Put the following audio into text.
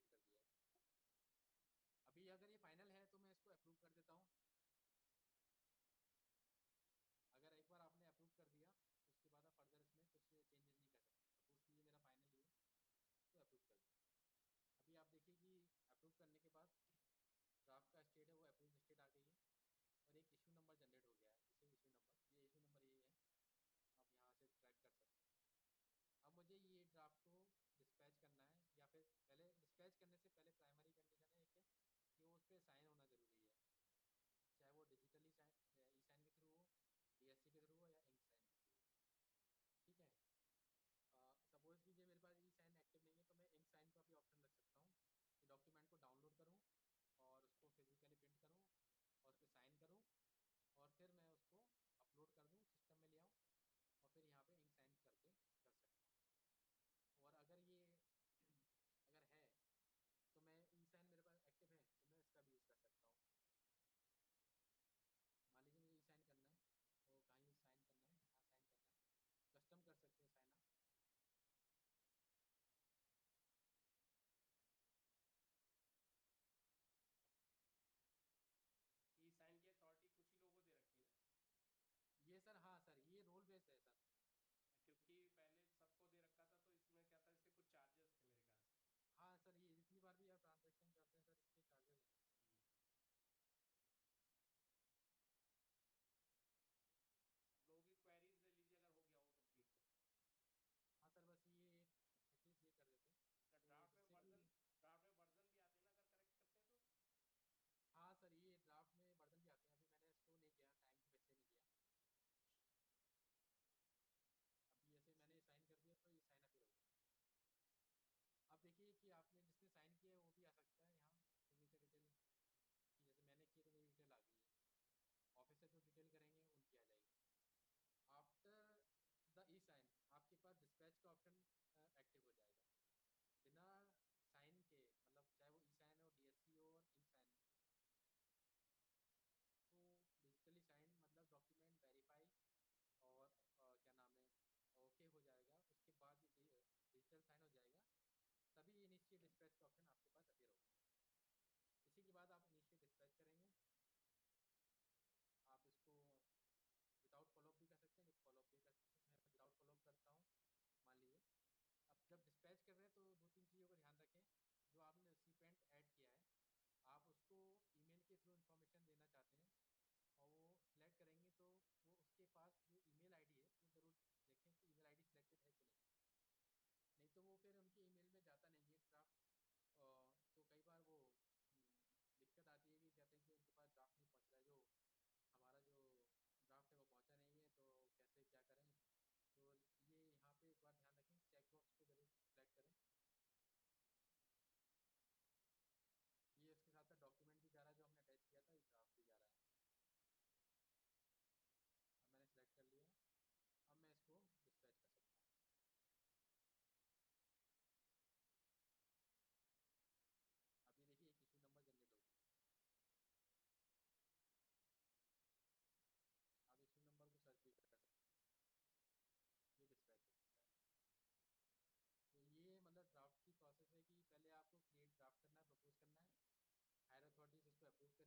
Update कर दिया है। अभी अगर ये फाइनल है तो मैं इसको अप्रूव कर देता हूँ। अगर एक बार आपने अप्रूव कर दिया तो उसके बाद आप फर्दर इसमें कुछ चेंजेस नहीं कर सकते। सपोज कि ये मेरा फाइनल ही है तो अप्रूव कर दिया। अभी आप देखिए कि अप्रूव करने के बाद ड्राफ्ट का स्टेट है वो अप्रूव स्टेट आ गई है, और एक इशू नंबर जनरेट हो गया है। इसे इशू नंबर, ये इशू नंबर ये है, आप यहाँ से ट्रैक कर सकते हैं। अब मुझे ये ड्राफ्ट को डिस्पैच करना है, या फिर पहले डिस्पैच करने से पहले प्राइमरी कंडीशन है एक है कि वो उस पर साइन होना ज़रूरी है, चाहे वो डिजिटली साइन ई साइन के थ्रू हो, डीएससी के थ्रू हो, या इंक साइन के थ्रू हो। ठीक है। सपोज कीजिए मेरे पास ई साइन एक्टिव नहीं है तो मैं इंक साइन का भी ऑप्शन रख सकता हूँ कि डॉक्यूमेंट को डाउनलोड करूँ और उसको फिजिकली प्रिंट करूँ और उस पर साइन करूँ, और फिर मैं उसको अपलोड कर दूँ, सिस्टम में ले आऊँ, और फिर यहाँ पे इंक साइन करके कर सकता हूँ। और अगर ये अगर है तो मैं ई साइन मेरे पास एक्टिव है तो मैं इसका भी यूज़ कर सकता हूँ। मान लीजिए मुझे ई साइन करना है, तो कहाँ ये साइन करना है, यहाँ साइन करना है, कस्टम कर सकते हैं साइन आप। ई साइन की अथॉरिटी कुछ ही लोगों को दे रखी है ना? ये सर, हाँ सर, ये रोल बेस्ड है सर। क्योंकि पहले सबको दे रखा था तो इसमें क्या था, इसके कुछ चार्जेस थे मेरे ख्याल से। हाँ सर, ये जितनी बार भी आप ट्रांजेक्शन करते हैं सर इसके चार्जेस हैं। हम्म। अब लोगों की क्वेरीज ले लीजिए, अगर हो गया हो कंप्लीट तो। हाँ सर, बस ये एटलीस्ट ये कर देते अच्छा, तो ड्राफ्ट में जिससे कि। वर्जन, ड्राफ्ट में वर्जन भी आते हैं ना अगर करेक्ट करते हैं तो? हाँ सर, ये ड्राफ्ट में वर्जन भी आते हैं, अभी मैंने इसको नहीं किया, टाइम की वजह से नहीं किया। अभी ऐसे मैंने साइन कर दिया तो ये साइन अपीयर हो गया। अब देखिए कि आपने जिसने साइन किया है वो भी आ सकता है यहाँ सिग्नेचर डिटेल की, जैसे मैंने किया तो मेरी डिटेल आ गई है। ऑफिसर जो डिटेल करेंगे उनकी आ जाएगी। आफ्टर द ई साइन आपके पास डिस्पैच का ऑप्शन एक्टिव हो जाएगा। बिना साइन के, मतलब चाहे वो ई साइन हो, डीएससी हो और इंक साइन हो, तो डिजिटली साइन मतलब डॉक्यूमेंट वेरीफाई और क्या नाम है, ओके हो जाएगा, उसके बाद ये डिजिटल साइन हो जाएगा, तभी इनिशिएट डिस्पैच का ऑप्शन आपके पास अपीयर होगा। इसी के बाद आप इनिशिएट डिस्पैच करेंगे। आप इसको विदाउट फॉलोअप भी कर सकते हैं, विद फॉलोअप भी कर सकते हैं। मैं विदाउट फॉलोअप करता हूँ, मान लीजिए। अब जब डिस्पैच कर रहे हैं तो दो तीन चीज़ों का ध्यान रखें। जो आपने रिसिपेंट ऐड किया है, आप उसको ईमेल के थ्रू इन्फॉर्मेशन देना चाहते हैं